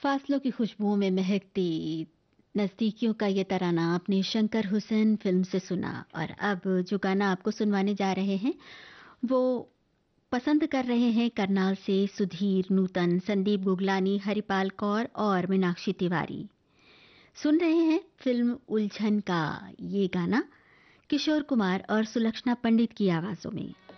फासलों की खुशबुओं में महकती नज़दीकियों का ये तराना आपने शंकर हुसैन फ़िल्म से सुना। और अब जो गाना आपको सुनवाने जा रहे हैं, वो पसंद कर रहे हैं करनाल से सुधीर, नूतन, संदीप गुगलानी, हरिपाल कौर और मीनाक्षी तिवारी। सुन रहे हैं फ़िल्म उलझन का ये गाना किशोर कुमार और सुलक्षणा पंडित की आवाज़ों में।